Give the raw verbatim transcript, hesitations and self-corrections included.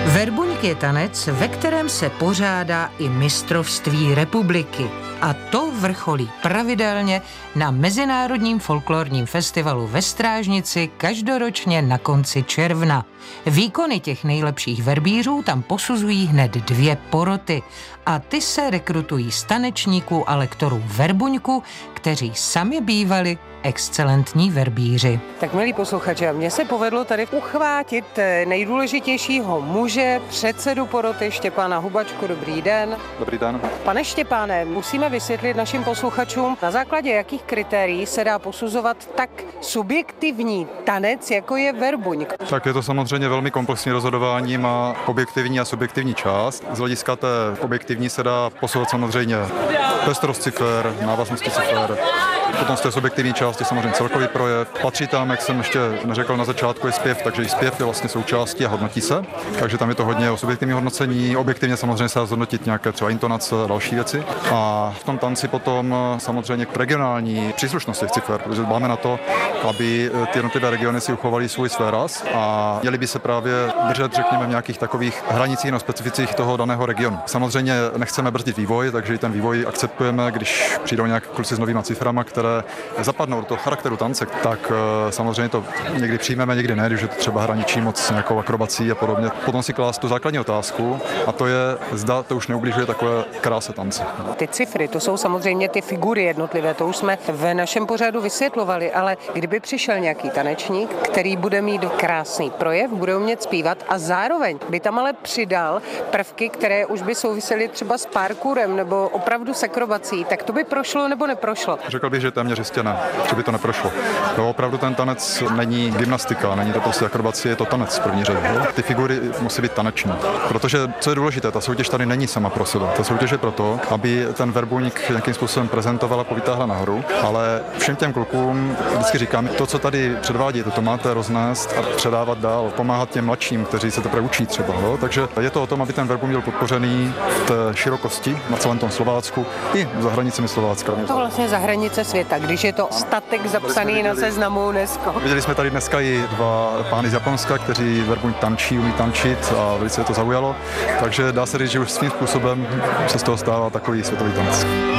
Verbuňk je tanec, ve kterém se pořádá i mistrovství republiky. A to vrcholí pravidelně na Mezinárodním folklorním festivalu ve Strážnici každoročně na konci června. Výkony těch nejlepších verbířů tam posuzují hned dvě poroty a ty se rekrutují z tanečníků a lektorů verbuňku, kteří sami bývali excelentní verbíři. Tak milí posluchači, a mně se povedlo tady uchvátit nejdůležitějšího muže, předsedu poroty Štěpána Hubačku. Dobrý den. Dobrý den. Pane Štěpáne, musíme vysvětlit našim posluchačům, na základě jakých kritérií se dá posuzovat tak subjektivní tanec, jako je verbuňk. Tak je to samozřejmě velmi komplexní rozhodování, má objektivní a subjektivní část. Z hlediska té objektivní se dá posuzovat samozřejmě pestrost cifer, návaznosti cifer. Potom z té subjektivní části samozřejmě celkový projev. Patří tam, jak jsem ještě neřekl na začátku, je zpěv, takže i zpěv je vlastně součástí a hodnotí se. Takže tam je to hodně o subjektivní hodnocení. Objektivně samozřejmě se dá zhodnotit nějaké třeba intonace a další věci. A v tom tanci potom samozřejmě k regionální příslušnosti cifer, protože dbáme na to, aby ty jednotlivé regiony si uchovaly svůj svéraz a měly by se právě držet, řekněme, v nějakých takových hranicích nebo specificích toho daného regionu. Samozřejmě nechceme brzdit vývoj, takže i ten vývoj akceptujeme, když přijdou nějak kluci s novýma ciframa, které zapadnou do toho charakteru tance, tak samozřejmě to někdy přijmeme, někdy ne, když je to třeba hraničí moc s nějakou akrobací a podobně. Potom si klást tu základní otázku a to je, zda to už neubližuje takové kráse tance. Ty cifry, to jsou samozřejmě ty figury jednotlivé, to už jsme v našem pořadu vysvětlovali, ale kdyby přišel nějaký tanečník, který bude mít krásný projev, bude umět zpívat a zároveň by tam ale přidal prvky, které už by souvisely třeba s parkourem nebo opravdu s akrobací, tak to by prošlo nebo neprošlo? Řekl bych, že téměř jistě ne, že by to neprošlo. To opravdu ten tanec není gymnastika, není to prostě akrobacie, je to tanec v první řadě. Ty figury musí být taneční, protože co je důležité, ta soutěž tady není sama pro sebe. Ta soutěž je proto, aby ten verbuňk nějakým způsobem prezentovala, povytáhla nahoru, ale všem těm klukům vždycky říkám, to, co tady předvádíte, to máte roznést a předávat dál, pomáhat těm mladším, kteří se teprve učí třeba. No? Takže je to o tom, aby ten verbuňk byl podpořený v té širokosti na celém tom Slovácku i za hranicemi Slovácka. To vlastně za hranice světa, když je to statek zapsaný na seznamu UNESCO. Viděli jsme tady dneska i dva pány z Japonska, kteří verbuňk tančí, umí tančit a velice to zaujalo, takže dá se říct, že už svým způsobem se z toho stává takový světový tanec.